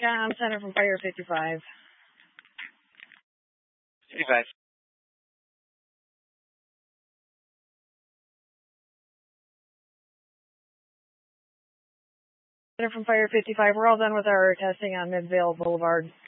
Center from Fire 55. 55. Center from Fire 55. We're all done with our testing on Midvale Boulevard.